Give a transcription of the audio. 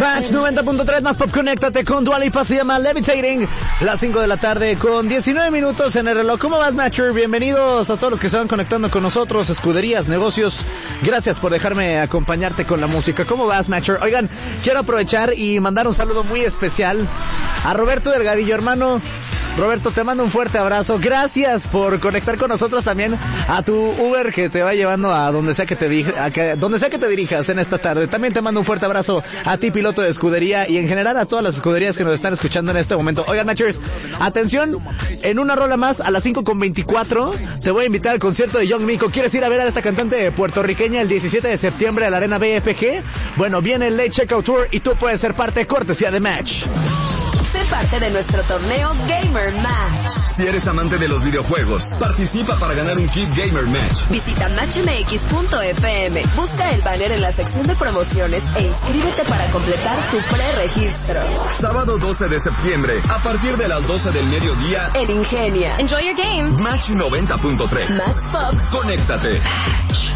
Match 90.3 más pop, conéctate con Dua Lipa, se llama Levitating. Las 5 de la tarde con 19 minutos en el reloj. ¿Cómo vas, Matcher? Bienvenidos a todos los que se van conectando con nosotros, escuderías, negocios. Gracias por dejarme acompañarte con la música. ¿Cómo vas, Matcher? Oigan, quiero aprovechar y mandar un saludo muy especial a Roberto Delgadillo, hermano. Roberto, te mando un fuerte abrazo. Gracias por conectar con nosotros, también a tu Uber que te va llevando a donde sea que te dirijas en esta tarde. También te mando un fuerte abrazo a ti, piloto de escudería, y en general a todas las escuderías que nos están escuchando en este momento. Oigan, Matchers, atención, en una rola más a las 5:24 te voy a invitar al concierto de Young Miko. ¿Quieres ir a ver a esta cantante puertorriqueña el 17 de septiembre a la Arena BFG? Bueno, viene el Late Checkout Tour y tú puedes ser parte, cortesía de Match. Sé parte de nuestro torneo Gamer Match. Si eres amante de los videojuegos, participa para ganar un kit Gamer Match. Visita matchmx.fm, busca el banner en la sección de promociones e inscríbete para completar tu preregistro. Sábado 12 de septiembre, a partir de las 12 del mediodía, en Ingenia. Enjoy your game. Match 90.3. Más pop. Conéctate. Match.